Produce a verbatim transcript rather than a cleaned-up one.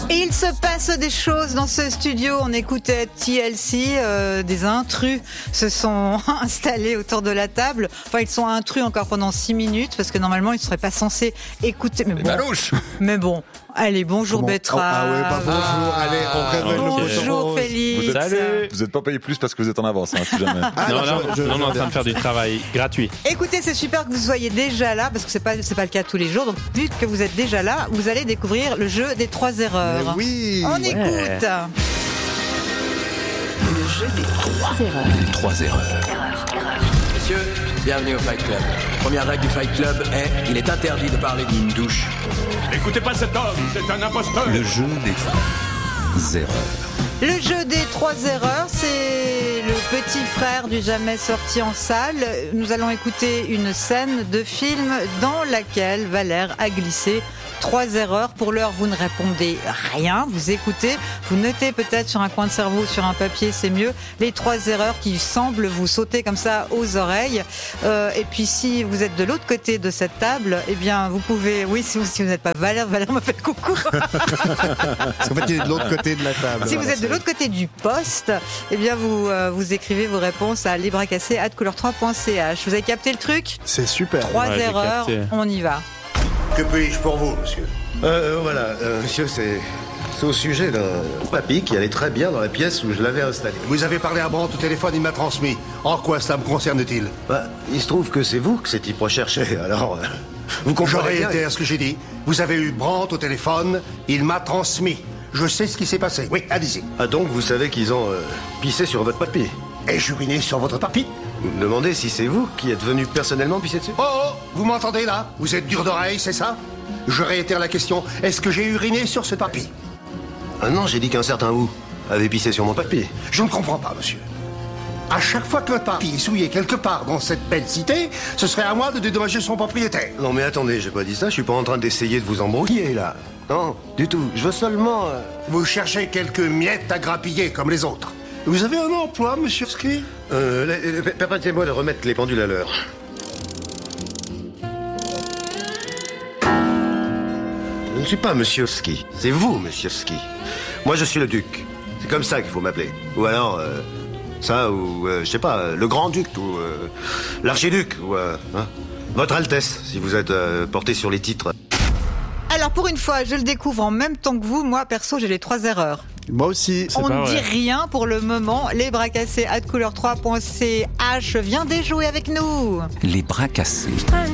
Et il se passe des choses dans ce studio. On écoutait T L C, euh, des intrus se sont installés autour de la table. Enfin, ils sont intrus encore pendant six minutes parce que normalement, ils ne seraient pas censés écouter. Mais bon, mais bon. Allez, bonjour Comment Betra. Ah ouais, bah bonjour. Ah, allez, on révèle bonjour, le bonjour Félix. Vous êtes, Salut. Vous n'êtes pas payé plus parce que vous êtes en avance, hein, si jamais. Ah, non, non, non, je, je, non, non, en train de faire du travail gratuit. Écoutez, c'est super que vous soyez déjà là parce que c'est pas c'est pas le cas tous les jours. Donc, vu que vous êtes déjà là, vous allez découvrir le jeu des trois erreurs. Mais oui. On Ouais. écoute. Le jeu des trois erreurs. Trois erreurs. Messieurs, bienvenue au Fight Club. Première règle du Fight Club est il est interdit de parler d'une douche. N'écoutez pas cet homme, c'est un imposteur. Le jeu des trois erreurs. Le jeu des trois erreurs, c'est le petit frère du jamais sorti en salle. Nous allons écouter une scène de film dans laquelle Valère a glissé trois erreurs. Pour l'heure, vous ne répondez rien, vous écoutez, vous notez peut-être sur un coin de cerveau, sur un papier, c'est mieux, les trois erreurs qui semblent vous sauter comme ça aux oreilles. Euh, et puis si vous êtes de l'autre côté de cette table, eh bien vous pouvez, oui, si vous, si vous n'êtes pas Valère, Valère me fait coucou. Parce qu'en fait, il est de l'autre côté de la table. Si vous êtes de l'autre côté du poste, eh bien vous, euh, vous écrivez vos réponses à libracassé arobase couleur trois point c h. Vous avez capté le truc ? C'est super. Trois Ouais, j'ai erreurs, capté. on y va. Que puis-je pour vous, monsieur euh, Voilà, euh, monsieur, c'est... C'est au sujet d'un papy qui allait très bien dans la pièce où je l'avais installé. Vous avez parlé à Brandt au téléphone, il m'a transmis. En quoi ça me concerne-t-il? Bah, il se trouve que c'est vous que cet type recherchait, alors... euh, vous Je comprenez bien. réitère ce que j'ai dit. Vous avez eu Brandt au téléphone, il m'a transmis. Je sais ce qui s'est passé. Oui, allez-y. Ah, donc vous savez qu'ils ont euh, pissé sur votre papy. Ai-je uriné sur votre tapis? Vous me demandez si c'est vous qui êtes venu personnellement pisser dessus? Oh, oh, vous m'entendez là? Vous êtes dur d'oreille, c'est ça? Je réitère la question. Est-ce que j'ai uriné sur ce tapis? Ah non, j'ai dit qu'un certain vous avait pissé sur mon papy. Je ne comprends pas, monsieur. À chaque fois qu'un tapis est souillé quelque part dans cette belle cité, ce serait à moi de dédommager son propriétaire. Non mais attendez, j'ai pas dit ça, je suis pas en train d'essayer de vous embrouiller, là. Non, du tout. Je veux seulement... euh, Vous cherchez quelques miettes à grappiller comme les autres. Vous avez un emploi, monsieur Ski? Euh, la- la- permettez-moi de remettre les pendules à l'heure. Je ne suis pas Monsieur Ski. C'est vous, Monsieur Ski. Moi, je suis le duc. C'est comme ça qu'il faut m'appeler. Ou alors, euh, ça, ou, euh, je sais pas, euh, le grand-duc, ou euh, l'archiduc, ou... euh, hein, Votre Altesse, si vous êtes euh, porté sur les titres. Alors pour une fois, je le découvre en même temps que vous. Moi, perso, j'ai les trois erreurs. Moi aussi. On pas ne dit vrai. rien pour le moment. Les bras cassés arobase couleur trois point c h vient déjouer avec nous. Les bras cassés. Traîne